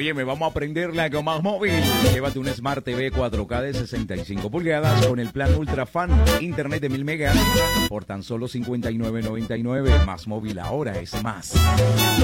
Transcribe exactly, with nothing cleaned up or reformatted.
Oye, me vamos a aprenderla con Más Móvil. Llévate un Smart T V cuatro K de sesenta y cinco pulgadas con el plan Ultra Fan, internet de mil megas por tan solo cincuenta y nueve noventa y nueve. Más Móvil ahora es más.